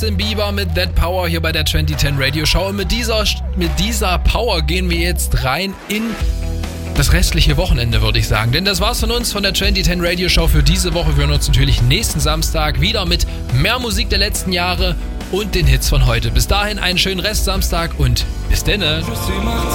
Justin Bieber mit That Power hier bei der 2010 Radio Show. Und mit dieser Power gehen wir jetzt rein in das restliche Wochenende, würde ich sagen. Denn das war's von uns, von der 2010 Radio Show für diese Woche. Wir hören uns natürlich nächsten Samstag wieder mit mehr Musik der letzten Jahre und den Hits von heute. Bis dahin einen schönen Rest Samstag und bis denne.